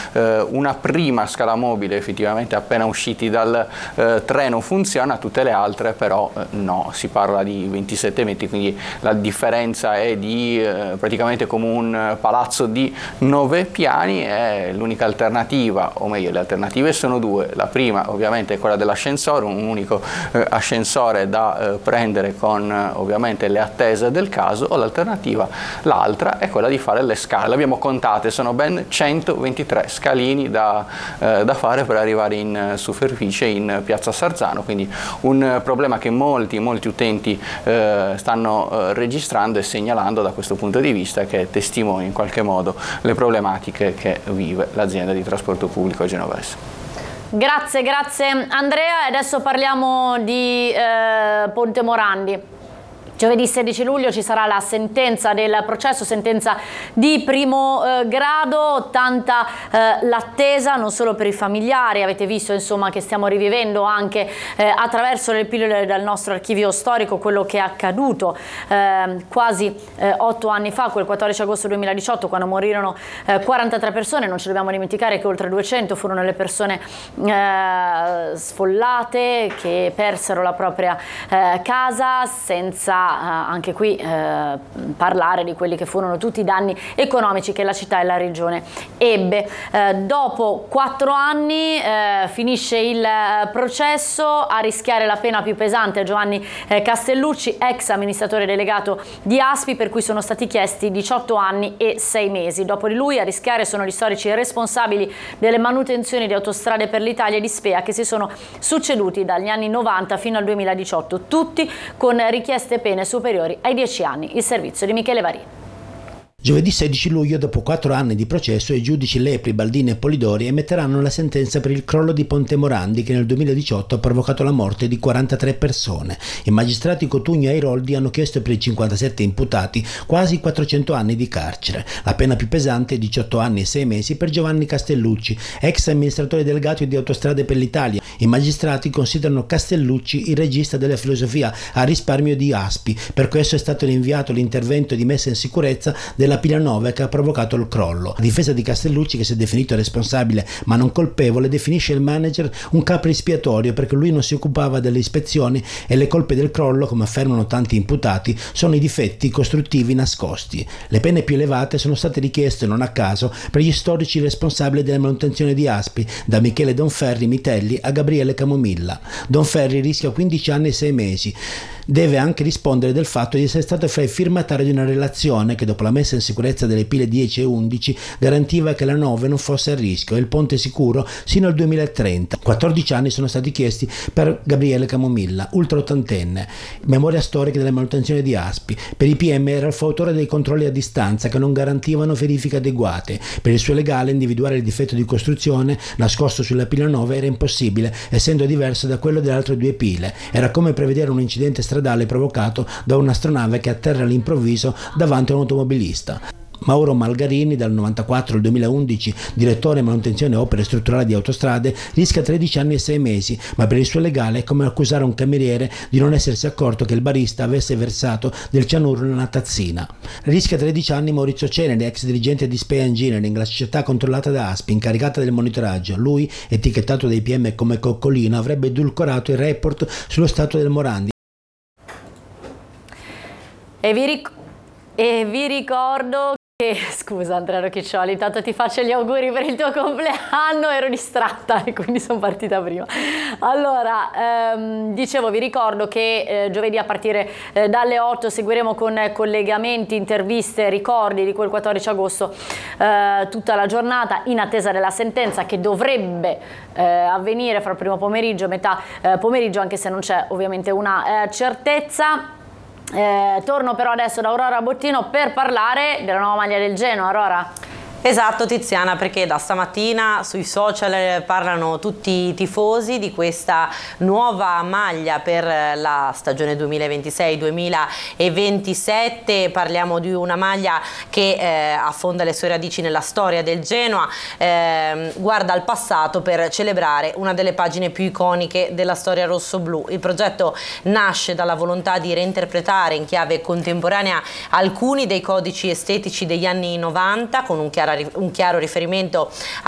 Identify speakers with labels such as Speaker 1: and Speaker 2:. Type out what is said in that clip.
Speaker 1: una prima scala mobile effettivamente appena usciti dal treno funziona, tutte le altre però no, si parla di 27 metri, quindi la differenza è di praticamente come un palazzo di 9 piani. È l'unica alternativa, o meglio le alternative sono due: la prima ovviamente è quella dell'ascensore, un unico ascensore da prendere con ovviamente le attese del caso, o l'altra è quella di fare le scale. Le abbiamo contate, sono ben 123 scalini da fare per arrivare in superficie in piazza Sarzano, quindi un problema che molti utenti stanno registrando e segnalando da questo punto di vista, che testimonia in qualche modo le problematiche che vive l'azienda di trasporto pubblico genovese.
Speaker 2: Grazie Andrea. Adesso parliamo di Ponte Morandi. Giovedì 16 luglio ci sarà la sentenza del processo, sentenza di primo grado, tanta l'attesa non solo per i familiari. Avete visto insomma che stiamo rivivendo anche attraverso le pillole dal nostro archivio storico quello che è accaduto quasi 8 anni fa, quel 14 agosto 2018, quando morirono 43 persone. Non ci dobbiamo dimenticare che oltre 200 furono le persone sfollate, che persero la propria casa, senza anche qui parlare di quelli che furono tutti i danni economici che la città e la regione ebbe. Dopo 4 anni finisce il processo. A rischiare la pena più pesante Giovanni Castellucci, ex amministratore delegato di ASPI, per cui sono stati chiesti 18 anni e 6 mesi. Dopo di lui a rischiare sono gli storici responsabili delle manutenzioni di Autostrade per l'Italia e di SPEA, che si sono succeduti dagli anni 90 fino al 2018, tutti con richieste pene superiori ai 10 anni. Il servizio di Michele Varini.
Speaker 3: Giovedì 16 luglio, dopo 4 anni di processo, i giudici Lepri, Baldini e Polidori emetteranno la sentenza per il crollo di Ponte Morandi, che nel 2018 ha provocato la morte di 43 persone. I magistrati Cotugno e Airoldi hanno chiesto per i 57 imputati quasi 400 anni di carcere. La pena più pesante è 18 anni e 6 mesi per Giovanni Castellucci, ex amministratore delegato di Autostrade per l'Italia. I magistrati considerano Castellucci il regista della filosofia a risparmio di ASPI, per questo è stato rinviato l'intervento di messa in sicurezza della pila 9 che ha provocato il crollo. La difesa di Castellucci, che si è definito responsabile ma non colpevole, definisce il manager un capro espiatorio perché lui non si occupava delle ispezioni e le colpe del crollo, come affermano tanti imputati, sono i difetti costruttivi nascosti. Le pene più elevate sono state richieste non a caso per gli storici responsabili della manutenzione di ASPI, da Michele Donferri Mitelli a Gabriele Camomilla. Donferri rischia 15 anni e 6 mesi. Deve anche rispondere del fatto di essere stato fra i firmatari di una relazione che, dopo la messa in sicurezza delle pile 10 e 11, garantiva che la 9 non fosse a rischio e il ponte sicuro sino al 2030. 14 anni sono stati chiesti per Gabriele Camomilla, ultraottantenne, memoria storica della manutenzione di ASPI. Per i PM era il fautore dei controlli a distanza che non garantivano verifiche adeguate. Per il suo legale individuare il difetto di costruzione nascosto sulla pila 9 era impossibile, essendo diverso da quello delle altre due pile. Era come prevedere un incidente stradale provocato da un'astronave che atterra all'improvviso davanti a un automobilista. Mauro Malgarini, dal 94 al 2011 direttore manutenzione e opere strutturali di Autostrade, rischia 13 anni e 6 mesi, ma per il suo legale è come accusare un cameriere di non essersi accorto che il barista avesse versato del cianuro in una tazzina. Rischia 13 anni Maurizio Ceneri, ex dirigente di SPEA Engineering, la società controllata da ASPI, incaricata del monitoraggio. Lui, etichettato dai PM come coccolino, avrebbe edulcorato il report sullo stato del Morandi.
Speaker 2: E vi ricordo che, scusa Andrea Rocchiccioli, intanto ti faccio gli auguri per il tuo compleanno, ero distratta e quindi sono partita prima. Allora, dicevo, vi ricordo che giovedì a partire dalle 8 seguiremo con collegamenti, interviste, ricordi di quel 14 agosto tutta la giornata, in attesa della sentenza che dovrebbe avvenire fra il primo pomeriggio e metà pomeriggio, anche se non c'è ovviamente una certezza. Torno però adesso da Aurora Bottino per parlare della nuova maglia del Genoa. Aurora.
Speaker 4: Esatto Tiziana, perché da stamattina sui social parlano tutti i tifosi di questa nuova maglia per la stagione 2026-2027. Parliamo di una maglia che affonda le sue radici nella storia del Genoa, guarda al passato per celebrare una delle pagine più iconiche della storia rossoblù. Il progetto nasce dalla volontà di reinterpretare in chiave contemporanea alcuni dei codici estetici degli anni 90 con un chiaro riferimento